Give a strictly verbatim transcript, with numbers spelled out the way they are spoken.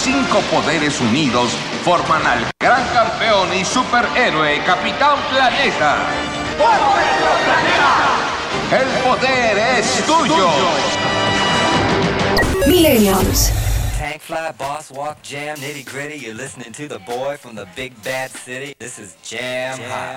cinco poderes unidos forman al gran campeón y superhéroe Capitán Planeta. ¡Fuego dentro planeta! El poder es tuyo. Millennials. Tank fly, boss walk, jam, nitty gritty. You're listening to the boy from the big bad city. This is Jam Hot.